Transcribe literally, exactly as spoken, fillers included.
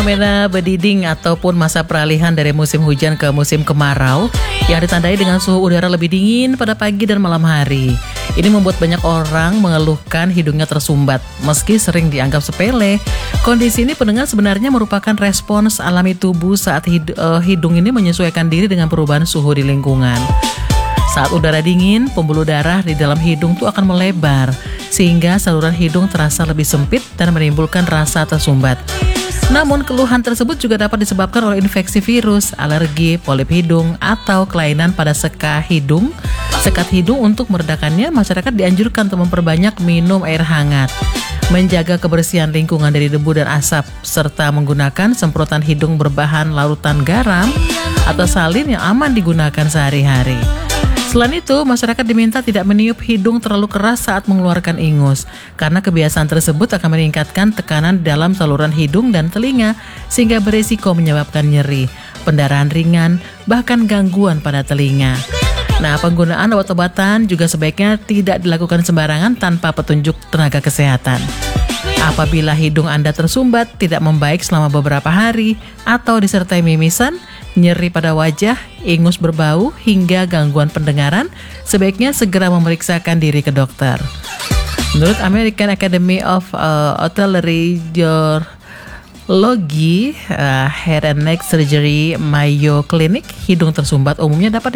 Fenomena bediding ataupun masa peralihan dari musim hujan ke musim kemarau yang ditandai dengan suhu udara lebih dingin pada pagi dan malam hari. Ini membuat banyak orang mengeluhkan hidungnya tersumbat. Meski sering dianggap sepele, kondisi ini pendengar sebenarnya merupakan respons alami tubuh saat hid- uh, hidung ini menyesuaikan diri dengan perubahan suhu di lingkungan. Saat udara dingin, pembuluh darah di dalam hidung tuh akan melebar, sehingga saluran hidung terasa lebih sempit dan menimbulkan rasa tersumbat. Namun keluhan tersebut juga dapat disebabkan oleh infeksi virus, alergi, polip hidung, atau kelainan pada seka hidung. Sekat hidung untuk meredakannya, masyarakat dianjurkan untuk memperbanyak minum air hangat, menjaga kebersihan lingkungan dari debu dan asap, serta menggunakan semprotan hidung berbahan larutan garam atau salin yang aman digunakan sehari-hari. Selain itu, masyarakat diminta tidak meniup hidung terlalu keras saat mengeluarkan ingus, karena kebiasaan tersebut akan meningkatkan tekanan dalam saluran hidung dan telinga, sehingga berisiko menyebabkan nyeri, pendarahan ringan, bahkan gangguan pada telinga. Nah, penggunaan obat-obatan juga sebaiknya tidak dilakukan sembarangan tanpa petunjuk tenaga kesehatan. Apabila hidung Anda tersumbat, tidak membaik selama beberapa hari, atau disertai mimisan, nyeri pada wajah, ingus berbau, hingga gangguan pendengaran, sebaiknya segera memeriksakan diri ke dokter. Menurut American Academy of uh, Otolaryngology, uh, Hair and Neck Surgery Mayo Clinic, hidung tersumbat umumnya dapat